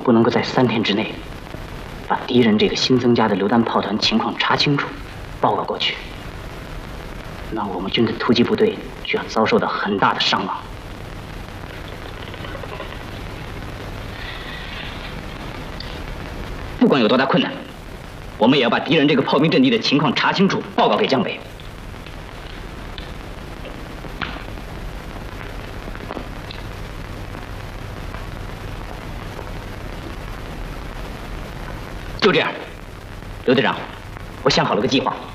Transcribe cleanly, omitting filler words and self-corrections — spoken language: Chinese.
不能够在3天之内把敌人这个新增加的榴弹炮团情况查清楚，报告过去，那我们军的突击部队就要遭受到很大的伤亡。不管有多大困难，我们也要把敌人这个炮兵阵地的情况查清楚，报告给江北。就这样，刘队长，我想好了个计划。